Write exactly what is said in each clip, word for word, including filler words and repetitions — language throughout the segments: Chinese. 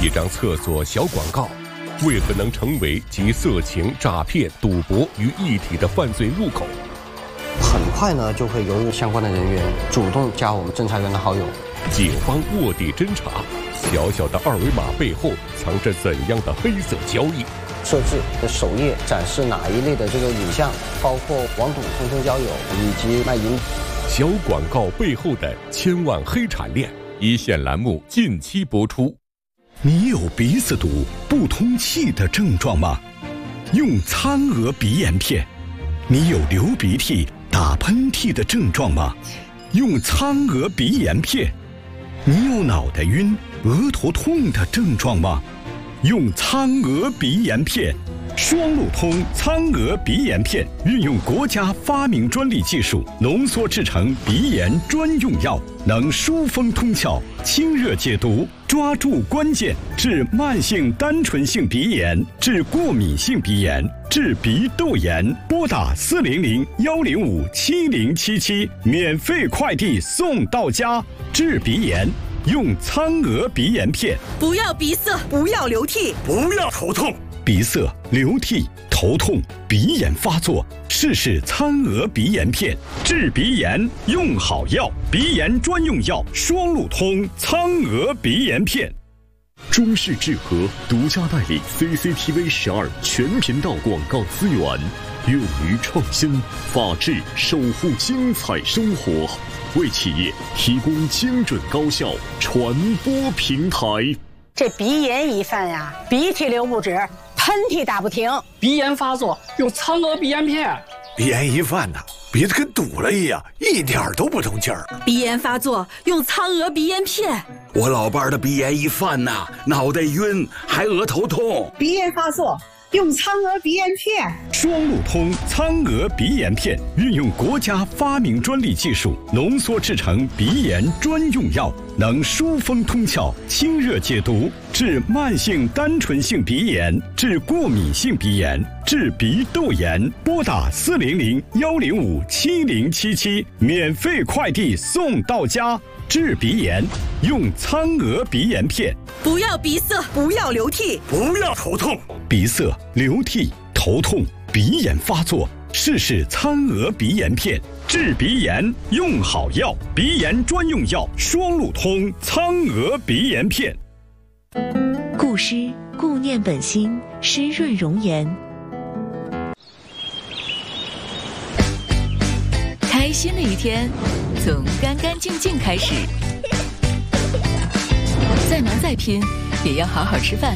一张厕所小广告，为何能成为集色情、诈骗、赌博于一体的犯罪入口？ 很快呢，就会由相关的人员主动加我们侦查员的好友。 警方卧底侦查，小小的二维码背后藏着怎样的黑色交易？ 设置的首页展示哪一类的这个影像，包括网赌、通通交友以及卖淫。 小广告背后的千万黑产链，一线栏目近期播出。 你有鼻子堵、不通气的症状吗？用苍娥鼻炎片。你有流鼻涕、打喷嚏的症状吗？用苍娥鼻炎片。你有脑袋晕、额头痛的症状吗？用苍娥鼻炎片。双路通苍娥鼻炎片运用国家发明专利技术浓缩制成鼻炎专用药，能疏风通窍、清热解毒，抓住关键，治慢性单纯性鼻炎，治过敏性鼻炎，治鼻窦炎。拨打四零零幺零五七零七七，免费快递送到家。治鼻炎用苍娥鼻炎片。 不要鼻塞，不要流涕， 不要头痛。鼻塞、流涕、头痛、鼻炎发作，试试苍娥鼻炎片，治鼻炎用好药，鼻炎专用药，双路通苍娥鼻炎片。 中视智和独家代理 C C T V 十二全频道广告资源，勇于创新，法治守护精彩生活，为企业提供精准高效传播平台。 这鼻炎一犯呀，鼻涕流不止，喷嚏打不停， 鼻炎发作用苍娥鼻炎片。 鼻炎一犯呐，鼻子跟堵了一样，一点都不通气儿。 鼻炎发作用苍娥鼻炎片。 我老伴儿的鼻炎一犯呐，脑袋晕，还额头痛。 鼻炎发作用苍娥鼻炎片。 双路通苍娥鼻炎片运用国家发明专利技术浓缩制成鼻炎专用药，能疏风通窍、清热解毒，治慢性单纯性鼻炎，治过敏性鼻炎，治鼻窦炎。拨打四零零幺零五七零七七，免费快递送到家。治鼻炎用苍娥鼻炎片。 不要鼻塞，不要流涕， 不要头痛。 鼻塞、流涕、头痛、鼻炎发作，试试苍娥鼻炎片，治鼻炎用好药，鼻炎专用药，双路通苍娥鼻炎片。 固湿固念本心，湿润容颜。 开心的一天从干干净净开始，再忙再拼也要好好吃饭，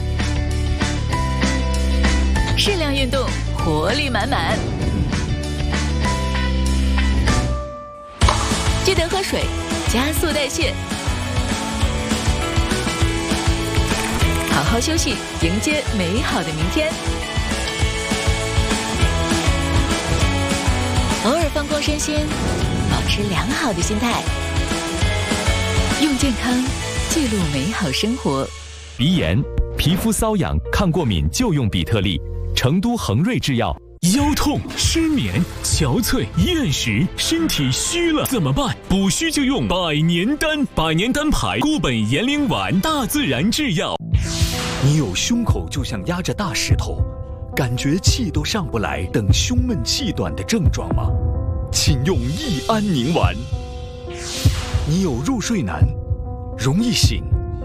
适量运动，活力满满。记得喝水，加速代谢。好好休息，迎接美好的明天。偶尔放光身心，保持良好的心态，用健康记录美好生活。 鼻炎、皮肤瘙痒、抗过敏就用比特利。成都恒瑞制药。 腰痛、失眠、憔悴、厌食，身体虚了怎么办？补虚就用百年丹，百年丹牌固本延龄丸，大自然制药。 你有胸口就像压着大石头，感觉气都上不来，等胸闷气短的症状吗？请用益安宁丸。你有入睡难，容易醒，